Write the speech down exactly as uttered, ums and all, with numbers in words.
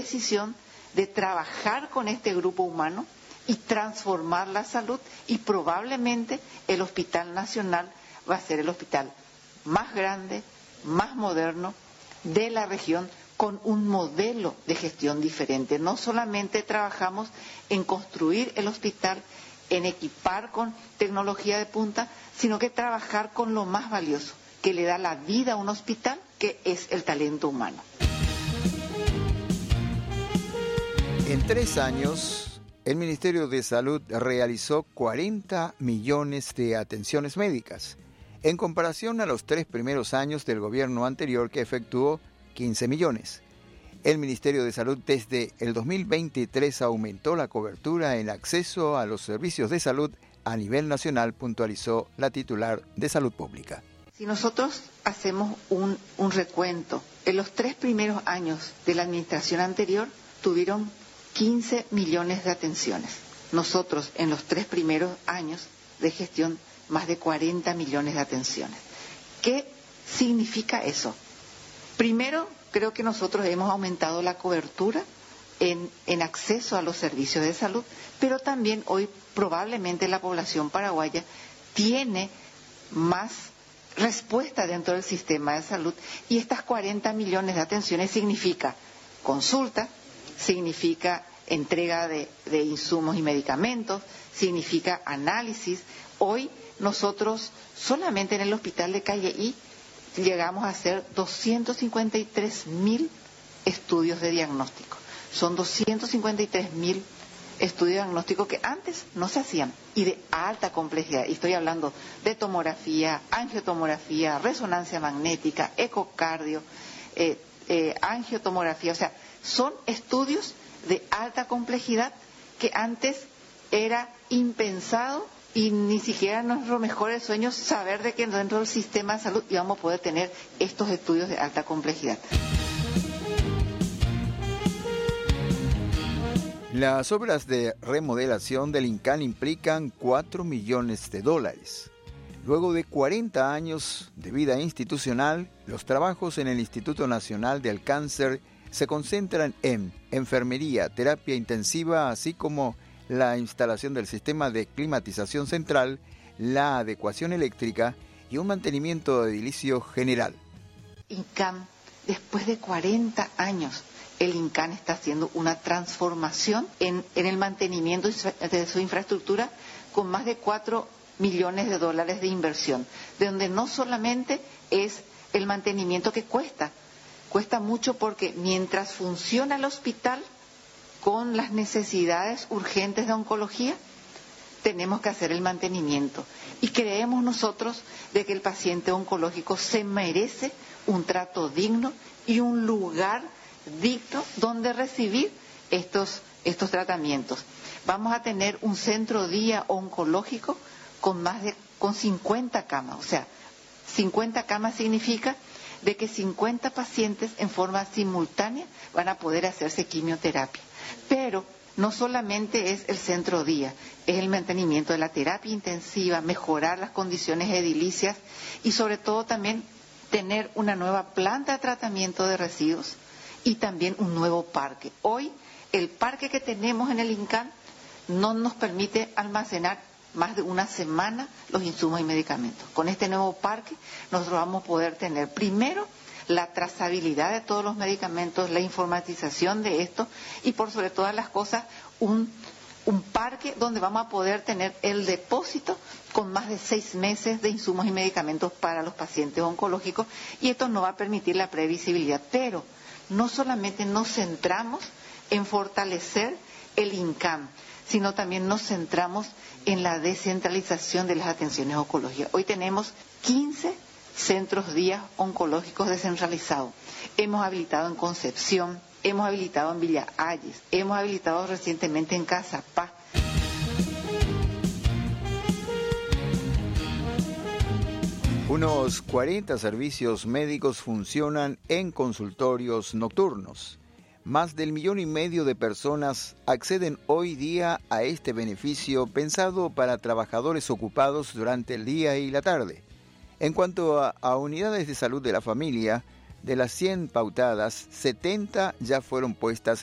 decisión de trabajar con este grupo humano y transformar la salud, y probablemente el Hospital Nacional va a ser el hospital más grande, más moderno de la región, con un modelo de gestión diferente. No solamente trabajamos en construir el hospital, en equipar con tecnología de punta, sino que trabajar con lo más valioso, que le da la vida a un hospital, que es el talento humano. En tres años, el Ministerio de Salud realizó cuarenta millones de atenciones médicas, en comparación a los tres primeros años del gobierno anterior, que efectuó quince millones. El Ministerio de Salud desde el dos mil veintitrés aumentó la cobertura en acceso a los servicios de salud a nivel nacional, puntualizó la titular de Salud Pública. Si nosotros hacemos un, un recuento, en los tres primeros años de la administración anterior tuvieron quince millones de atenciones. Nosotros en los tres primeros años de gestión más de cuarenta millones de atenciones. ¿Qué significa eso? Primero, creo que nosotros hemos aumentado la cobertura en, en acceso a los servicios de salud, pero también hoy probablemente la población paraguaya tiene más respuesta dentro del sistema de salud, y estas cuarenta millones de atenciones significa consulta, significa entrega de, de insumos y medicamentos, significa análisis. Hoy nosotros solamente en el hospital de Calle I llegamos a hacer doscientos cincuenta y tres mil estudios de diagnóstico. Son doscientos cincuenta y tres mil estudios de diagnóstico que antes no se hacían, y de alta complejidad. Y estoy hablando de tomografía, angiotomografía, resonancia magnética, ecocardio, eh, eh, angiotomografía. O sea, son estudios de alta complejidad que antes era impensado, y ni siquiera nuestros mejores sueños saber de que dentro del sistema de salud íbamos a poder tener estos estudios de alta complejidad. Las obras de remodelación del INCAN implican cuatro millones de dólares. Luego de cuarenta años de vida institucional, los trabajos en el Instituto Nacional del Cáncer se concentran en enfermería, terapia intensiva, así como la instalación del sistema de climatización central, la adecuación eléctrica y un mantenimiento edilicio general. INCAN, después de cuarenta años, el INCAN está haciendo una transformación en, en el mantenimiento de su infraestructura, con más de cuatro millones de dólares de inversión, de donde no solamente es el mantenimiento que cuesta, cuesta mucho porque mientras funciona el hospital con las necesidades urgentes de oncología, tenemos que hacer el mantenimiento. Y creemos nosotros de que el paciente oncológico se merece un trato digno y un lugar digno donde recibir estos, estos tratamientos. Vamos a tener un centro día oncológico con más de con cincuenta camas. O sea, cincuenta camas significa de que cincuenta pacientes en forma simultánea van a poder hacerse quimioterapia. Pero no solamente es el centro día, es el mantenimiento de la terapia intensiva, mejorar las condiciones edilicias y sobre todo también tener una nueva planta de tratamiento de residuos y también un nuevo parque. Hoy el parque que tenemos en el INCAN no nos permite almacenar más de una semana los insumos y medicamentos. Con este nuevo parque nosotros vamos a poder tener primero la trazabilidad de todos los medicamentos, la informatización de esto y por sobre todas las cosas un, un parque donde vamos a poder tener el depósito con más de seis meses de insumos y medicamentos para los pacientes oncológicos, y esto nos va a permitir la previsibilidad. Pero no solamente nos centramos en fortalecer el INCAN, sino también nos centramos en la descentralización de las atenciones oncológicas. Hoy tenemos quince centros días oncológicos descentralizados. Hemos habilitado en Concepción, hemos habilitado en Villa Ayes, hemos habilitado recientemente en Cazapá. Unos cuarenta servicios médicos funcionan en consultorios nocturnos. Más del millón y medio de personas acceden hoy día a este beneficio pensado para trabajadores ocupados durante el día y la tarde. En cuanto a, a unidades de salud de la familia, de las cien pautadas, setenta ya fueron puestas